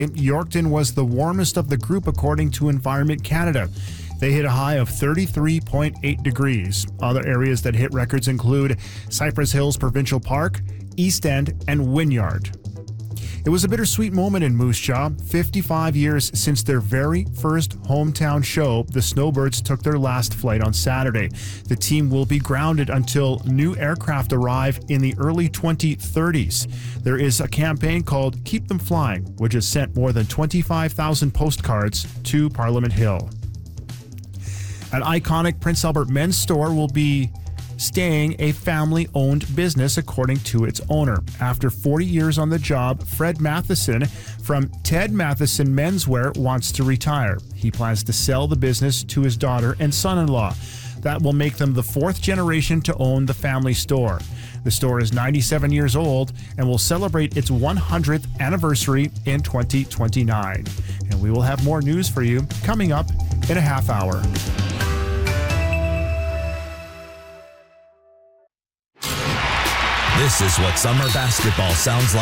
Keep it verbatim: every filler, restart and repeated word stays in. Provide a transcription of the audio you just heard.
Yorkton was the warmest of the group according to Environment Canada. They hit a high of thirty-three point eight degrees. Other areas that hit records include Cypress Hills Provincial Park, East End, and Wynyard. It was a bittersweet moment in Moose Jaw. fifty-five years since their very first hometown show, the Snowbirds took their last flight on Saturday. The team will be grounded until new aircraft arrive in the early twenty thirties. There is a campaign called Keep Them Flying, which has sent more than twenty-five thousand postcards to Parliament Hill. An iconic Prince Albert men's store will be staying a family-owned business according to its owner. After forty years on the job, Fred Matheson from Ted Matheson Menswear wants to retire. He plans to sell the business to his daughter and son-in-law. That will make them the fourth generation to own the family store. The store is ninety-seven years old and will celebrate its one hundredth anniversary in twenty twenty-nine. And we will have more news for you coming up in a half hour. This is what summer basketball sounds like.